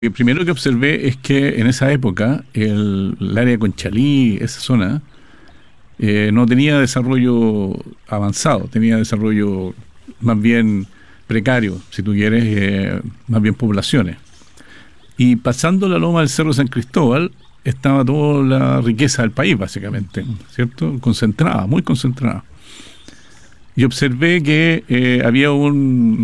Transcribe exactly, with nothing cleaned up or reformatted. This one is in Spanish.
Lo primero que observé es que en esa época el, el área de Conchalí, esa zona, eh, no tenía desarrollo avanzado, tenía desarrollo más bien precario, si tú quieres, eh, más bien poblaciones. Y pasando la loma del Cerro San Cristóbal estaba toda la riqueza del país, básicamente, ¿cierto? Concentrada, muy concentrada. Y observé que eh, había un